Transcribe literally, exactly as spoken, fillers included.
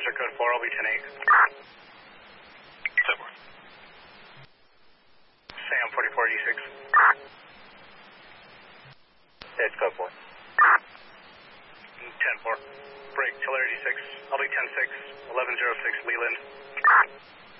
Roger, code four, I'll be ten eight. ten four. Sam, forty-four eighty-six. It's code four. ten four. Break, Tiller eighty-six. I'll be ten six. eleven oh six, Leland.